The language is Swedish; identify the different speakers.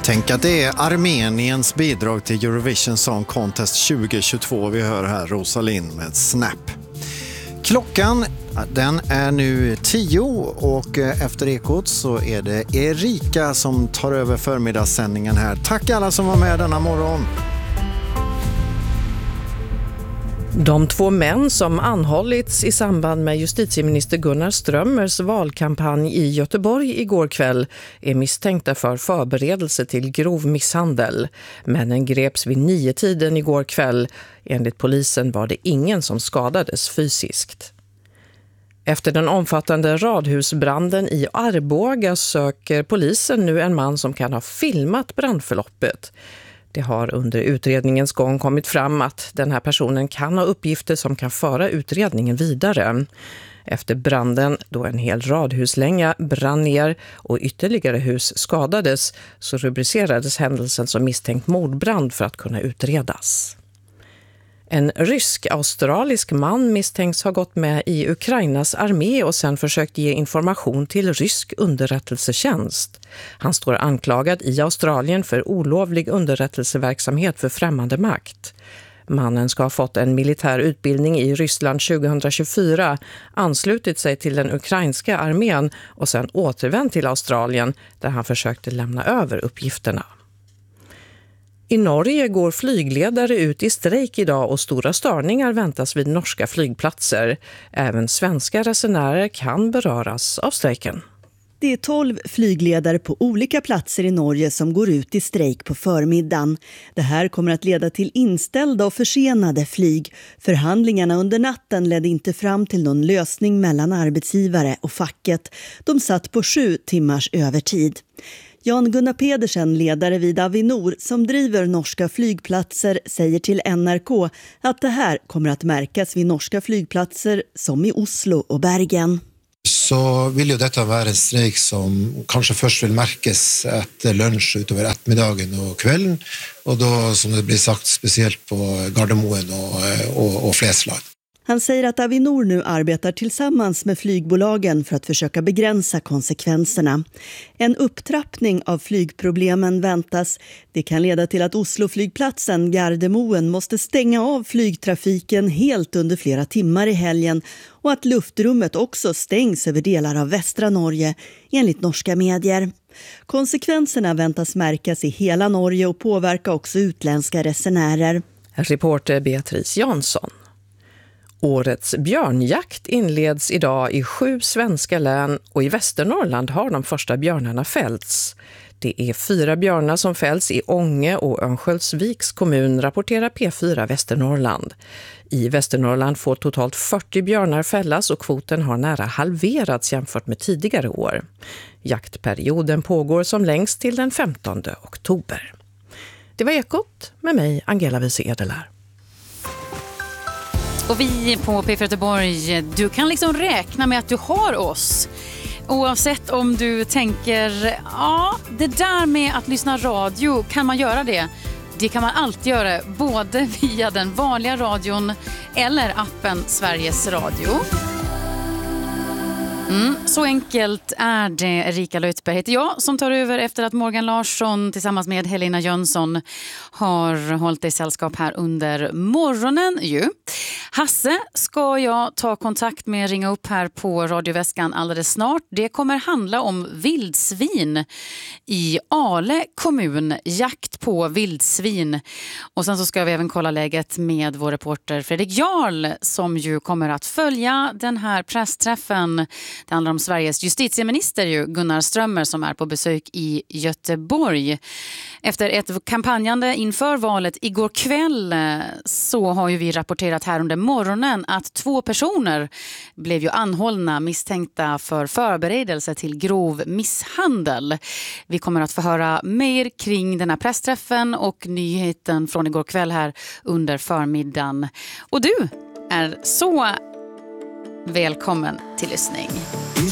Speaker 1: Tänk att det är Armeniens bidrag till Eurovision Song Contest 2022. Vi hör här Rosalind med Snap. Klockan den är nu 10 och efter Ekot så är det Erika som tar över förmiddagssändningen här. Tack alla som var med denna morgon.
Speaker 2: De 2 män som anhållits i samband med justitieminister Gunnar Strömmers valkampanj i Göteborg igår kväll är misstänkta för förberedelse till grov misshandel. Männen greps vid 9-tiden igår kväll. Enligt polisen var det ingen som skadades fysiskt. Efter den omfattande radhusbranden i Arboga söker polisen nu en man som kan ha filmat brandförloppet. Det har under utredningens gång kommit fram att den här personen kan ha uppgifter som kan föra utredningen vidare. Efter branden, då en hel radhuslänga brann ner och ytterligare hus skadades, så rubricerades händelsen som misstänkt mordbrand för att kunna utredas. En rysk-australisk man misstänks ha gått med i Ukrainas armé och sen försökt ge information till rysk underrättelsetjänst. Han står anklagad i Australien för olovlig underrättelseverksamhet för främmande makt. Mannen ska ha fått en militär utbildning i Ryssland 2024, anslutit sig till den ukrainska armén och sen återvänt till Australien där han försökte lämna över uppgifterna. I Norge går flygledare ut i strejk idag och stora störningar väntas vid norska flygplatser. Även svenska resenärer kan beröras av strejken.
Speaker 3: Det är 12 flygledare på olika platser i Norge som går ut i strejk på förmiddagen. Det här kommer att leda till inställda och försenade flyg. Förhandlingarna under natten ledde inte fram till någon lösning mellan arbetsgivare och facket. De satt på 7 timmars övertid. Jan Gunnar Pedersen, ledare vid Avinor som driver norska flygplatser, säger till NRK att det här kommer att märkas vid norska flygplatser som i Oslo och Bergen.
Speaker 4: Så vill ju detta vara en strejk som kanske först vill märkas efter lunch utöver eftermiddagen och kvällen och då som det blir sagt speciellt på Gardermoen och Flesland.
Speaker 3: Han säger att Avinor nu arbetar tillsammans med flygbolagen för att försöka begränsa konsekvenserna. En upptrappning av flygproblemen väntas. Det kan leda till att Oslo-flygplatsen Gardermoen måste stänga av flygtrafiken helt under flera timmar i helgen och att luftrummet också stängs över delar av västra Norge, enligt norska medier. Konsekvenserna väntas märkas i hela Norge och påverka också utländska resenärer.
Speaker 2: Reporter Beatrice Jansson. Årets björnjakt inleds idag i 7 svenska län och i Västernorrland har de första björnarna fällts. Det är 4 björnar som fälls i Ånge och Örnsköldsviks kommun, rapporterar P4 Västernorrland. I Västernorrland får totalt 40 björnar fällas och kvoten har nära halverats jämfört med tidigare år. Jaktperioden pågår som längst till den 15 oktober. Det var Ekot med mig, Angela Wiese Edelär.
Speaker 5: Och vi på P4 Göteborg, du kan liksom räkna med att du har oss. Oavsett om du tänker, ja, det där med att lyssna radio, kan man göra det? Det kan man alltid göra, både via den vanliga radion eller appen Sveriges Radio. Så enkelt är det. Erika Lötberg heter jag som tar över efter att Morgan Larsson tillsammans med Helena Jönsson har hållit i sällskap här under morgonen. Hasse ska jag ta kontakt med, ringa upp här på radioväskan alldeles snart. Det kommer handla om vildsvin i Ale kommun, jakt på vildsvin. Och sen så ska vi även kolla läget med vår reporter Fredrik Jarl som ju kommer att följa den här pressträffen. Det handlar om Sveriges justitieminister Gunnar Strömmer som är på besök i Göteborg. Efter ett kampanjande inför valet igår kväll så har ju vi rapporterat här under morgonen att 2 personer blev ju anhållna misstänkta för förberedelse till grov misshandel. Vi kommer att få höra mer kring den här pressträffen och nyheten från igår kväll här under förmiddagen. Och du är så välkommen till lyssning.